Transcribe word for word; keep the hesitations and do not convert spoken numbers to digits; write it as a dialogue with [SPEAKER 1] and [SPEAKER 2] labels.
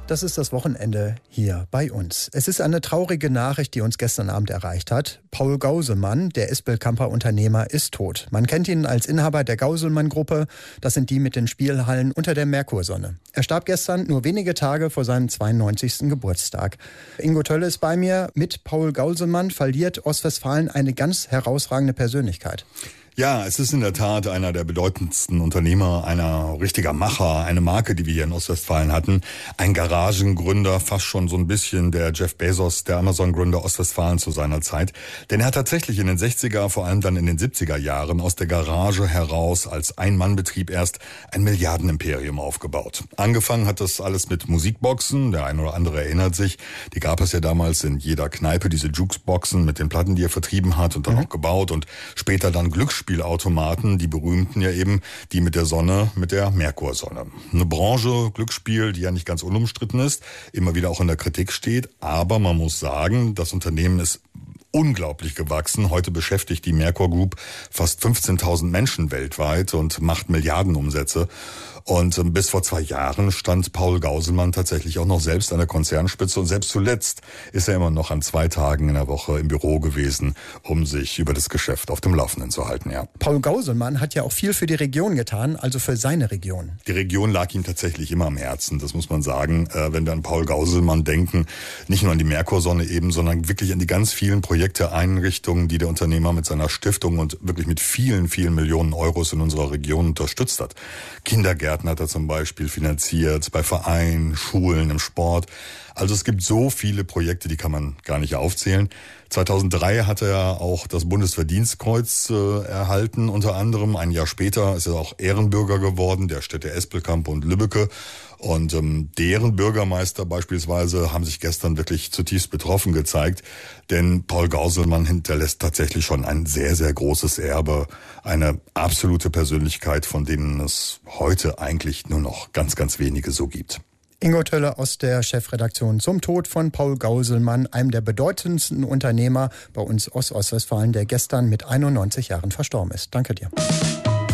[SPEAKER 1] Das ist das Wochenende hier bei uns. Es ist eine traurige Nachricht, die uns gestern Abend erreicht hat. Paul Gauselmann, der Espelkamper Unternehmer, ist tot. Man kennt ihn als Inhaber der Gauselmann-Gruppe. Das sind die mit den Spielhallen unter der Merkursonne. Er starb gestern nur wenige Tage vor seinem zweiundneunzigsten Geburtstag. Ingo Tölle ist bei mir. Mit Paul Gauselmann verliert Ostwestfalen eine ganz herausragende Persönlichkeit.
[SPEAKER 2] Ja, es ist in der Tat einer der bedeutendsten Unternehmer, einer richtiger Macher, eine Marke, die wir hier in Ostwestfalen hatten. Ein Garagengründer, fast schon so ein bisschen der Jeff Bezos, der Amazon-Gründer Ostwestfalen zu seiner Zeit. Denn er hat tatsächlich in den sechziger, vor allem dann in den siebziger Jahren aus der Garage heraus als Ein-Mann-Betrieb erst ein Milliardenimperium aufgebaut. Angefangen hat das alles mit Musikboxen, der eine oder andere erinnert sich. Die gab es ja damals in jeder Kneipe, diese Jukeboxen mit den Platten, die er vertrieben hat und dann mhm. auch gebaut und später dann Glücksspiel Spielautomaten, die berühmten ja eben, die mit der Sonne, mit der Merkursonne. Eine Branche, Glücksspiel, die ja nicht ganz unumstritten ist, immer wieder auch in der Kritik steht, aber man muss sagen, das Unternehmen ist unglaublich gewachsen. Heute beschäftigt die Merkur Group fast fünfzehntausend Menschen weltweit und macht Milliardenumsätze. Und ähm, bis vor zwei Jahren stand Paul Gauselmann tatsächlich auch noch selbst an der Konzernspitze. Und selbst zuletzt ist er immer noch an zwei Tagen in der Woche im Büro gewesen, um sich über das Geschäft auf dem Laufenden zu halten. Ja.
[SPEAKER 1] Paul Gauselmann hat ja auch viel für die Region getan, also für seine Region.
[SPEAKER 2] Die Region lag ihm tatsächlich immer am Herzen, das muss man sagen. Äh, wenn wir an Paul Gauselmann denken, nicht nur an die Merkursonne eben, sondern wirklich an die ganz vielen Projekte, Einrichtungen, die der Unternehmer mit seiner Stiftung und wirklich mit vielen, vielen Millionen Euros in unserer Region unterstützt hat. Kindergärten hat er zum Beispiel finanziert, bei Vereinen, Schulen, im Sport. Also es gibt so viele Projekte, die kann man gar nicht aufzählen. zweitausenddrei hat er auch das Bundesverdienstkreuz äh, erhalten, unter anderem. Ein Jahr später ist er auch Ehrenbürger geworden der Städte Espelkamp und Lübbecke. Und ähm, deren Bürgermeister beispielsweise haben sich gestern wirklich zutiefst betroffen gezeigt. Denn Paul Gauselmann hinterlässt tatsächlich schon ein sehr, sehr großes Erbe. Eine absolute Persönlichkeit, von denen es heute eigentlich nur noch ganz, ganz wenige so gibt.
[SPEAKER 1] Ingo Tölle aus der Chefredaktion zum Tod von Paul Gauselmann, einem der bedeutendsten Unternehmer bei uns aus Ostwestfalen, der gestern mit einundneunzig Jahren verstorben ist. Danke dir.